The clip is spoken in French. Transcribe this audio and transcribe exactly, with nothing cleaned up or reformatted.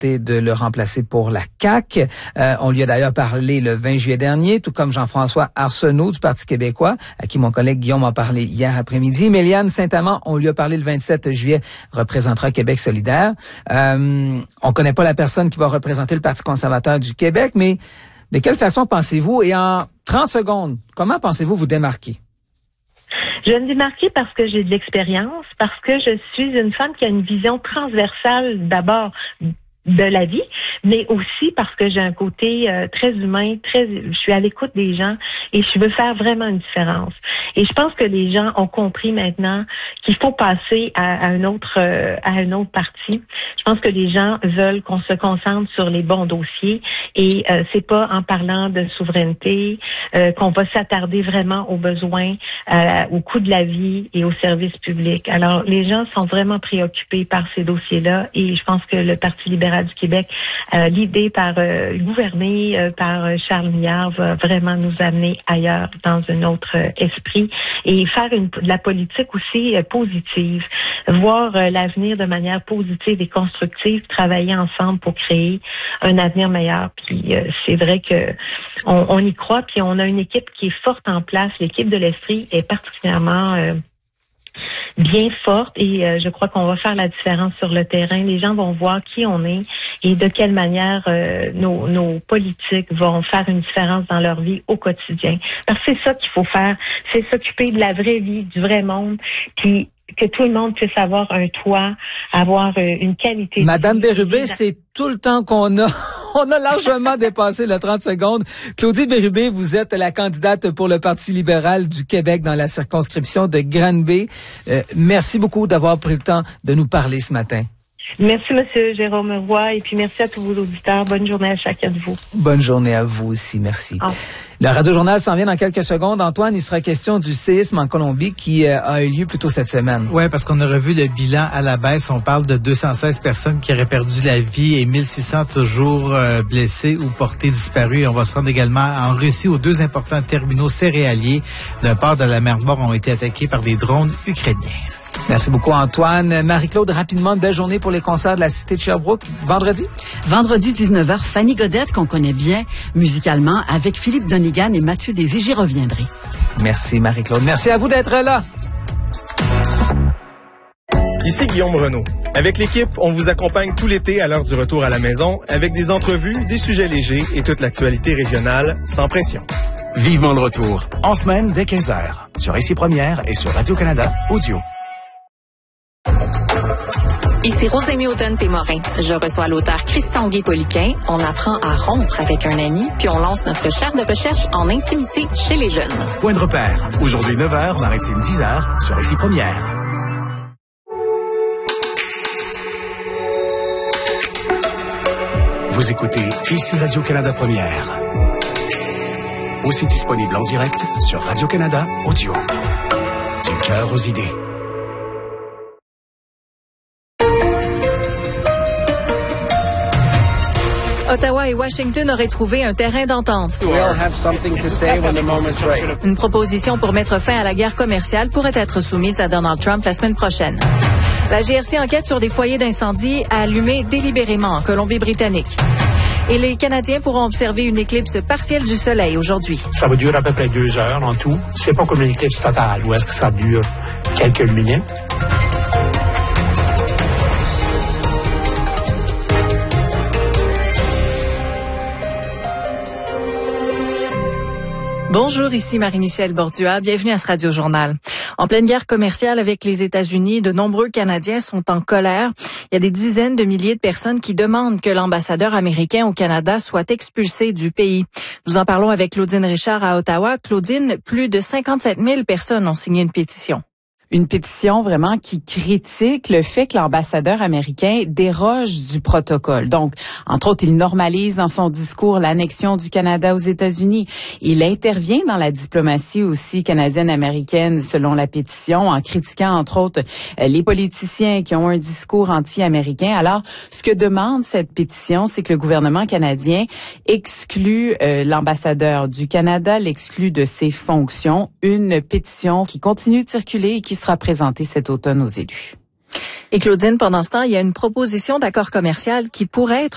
volonté de le remplacer pour la C A Q. Euh, on lui a d'ailleurs parlé le vingt juillet dernier, tout comme Jean-François Arsenault du Parti québécois, à qui mon collègue Guillaume a parlé hier après-midi. Méliane Saint-Amand, on lui a parlé le vingt-sept juillet, représentera Québec solidaire. Euh, on connaît pas la personne qui va représenter le Parti conservateur du Québec, mais de quelle façon pensez-vous, et en trente secondes, comment pensez-vous vous démarquer? Je vais me démarquer parce que j'ai de l'expérience, parce que je suis une femme qui a une vision transversale d'abord de la vie, mais aussi parce que j'ai un côté euh, très humain, très, je suis à l'écoute des gens et je veux faire vraiment une différence. Et je pense que les gens ont compris maintenant qu'il faut passer à, à un autre, euh, à un autre parti. Je pense que les gens veulent qu'on se concentre sur les bons dossiers et euh, c'est pas en parlant de souveraineté euh, qu'on va s'attarder vraiment aux besoins, euh, au coût de la vie et aux services publics. Alors, les gens sont vraiment préoccupés par ces dossiers-là et je pense que le Parti libéral du Québec, euh, l'idée par euh, gouverné euh, par euh, Charles Milliard va vraiment nous amener ailleurs dans un autre euh, esprit et faire une, de la politique aussi euh, positive, voir euh, l'avenir de manière positive et constructive, travailler ensemble pour créer un avenir meilleur. Puis euh, c'est vrai que on, on y croit, puis on a une équipe qui est forte en place. L'équipe de l'Estrie est particulièrement euh, bien forte et euh, je crois qu'on va faire la différence sur le terrain. Les gens vont voir qui on est et de quelle manière euh, nos, nos politiques vont faire une différence dans leur vie au quotidien. Parce que c'est ça qu'il faut faire, c'est s'occuper de la vraie vie, du vrai monde, puis que tout le monde puisse avoir un toit, avoir euh, une qualité. Madame Bérubé, c'est tout le temps qu'on a. On a largement dépassé le trente secondes. Claudie Bérubé, vous êtes la candidate pour le Parti libéral du Québec dans la circonscription de Granby. Euh, merci beaucoup d'avoir pris le temps de nous parler ce matin. Merci, Monsieur Jérôme Roy, et puis merci à tous vos auditeurs. Bonne journée à chacun de vous. Bonne journée à vous aussi, merci. Oh. Le Radio-Journal s'en vient dans quelques secondes. Antoine, il sera question du séisme en Colombie qui euh, a eu lieu plus tôt cette semaine. Oui, parce qu'on a revu le bilan à la baisse. On parle de deux cent seize personnes qui auraient perdu la vie et mille six cents toujours euh, blessés ou portés disparus. Et on va se rendre également en Russie où deux importants terminaux céréaliers d'un port de la mer Noire ont été attaqués par des drones ukrainiens. Merci beaucoup, Antoine. Marie-Claude, rapidement, une belle journée pour les concerts de la Cité de Sherbrooke. Vendredi? Vendredi, dix-neuf heures, Fanny Godette, qu'on connaît bien musicalement, avec Philippe Donigan et Mathieu Désir. J'y reviendrai. Merci, Marie-Claude. Merci à vous d'être là. Ici Guillaume Renaud. Avec l'équipe, on vous accompagne tout l'été à l'heure du retour à la maison avec des entrevues, des sujets légers et toute l'actualité régionale sans pression. Vivement le retour, en semaine dès quinze heures, sur Ici Première et sur Radio-Canada Audio. Ici Rosémie Automne-Témorin. Je reçois l'auteur Christian Guay-Poliquin. On apprend à rompre avec un ami, puis on lance notre chaire de recherche en intimité chez les jeunes. Point de repère. Aujourd'hui neuf heures, maritime dix heures, sur Ici Première. Vous écoutez Ici Radio-Canada Première. Aussi disponible en direct sur Radio-Canada Audio. Du cœur aux idées. Ottawa et Washington auraient trouvé un terrain d'entente. Une proposition pour mettre fin à la guerre commerciale pourrait être soumise à Donald Trump la semaine prochaine. La G R C enquête sur des foyers d'incendie allumés délibérément en Colombie-Britannique. Et les Canadiens pourront observer une éclipse partielle du soleil aujourd'hui. Ça va durer à peu près deux heures en tout. C'est pas comme une éclipse totale, ou est-ce que ça dure quelques minutes? Bonjour, ici Marie-Michel Bordua. Bienvenue à ce Radio-Journal. En pleine guerre commerciale avec les États-Unis, de nombreux Canadiens sont en colère. Il y a des dizaines de milliers de personnes qui demandent que l'ambassadeur américain au Canada soit expulsé du pays. Nous en parlons avec Claudine Richard à Ottawa. Claudine, plus de cinquante-sept mille personnes ont signé une pétition. Une pétition vraiment qui critique le fait que l'ambassadeur américain déroge du protocole. Donc, entre autres, il normalise dans son discours l'annexion du Canada aux États-Unis. Il intervient dans la diplomatie aussi canadienne-américaine, selon la pétition, en critiquant, entre autres, les politiciens qui ont un discours anti-américain. Alors, ce que demande cette pétition, c'est que le gouvernement canadien exclue euh, l'ambassadeur du Canada, l'exclue de ses fonctions. Une pétition qui continue de circuler et qui sera présenté cet automne aux élus. Et Claudine, pendant ce temps, il y a une proposition d'accord commercial qui pourrait être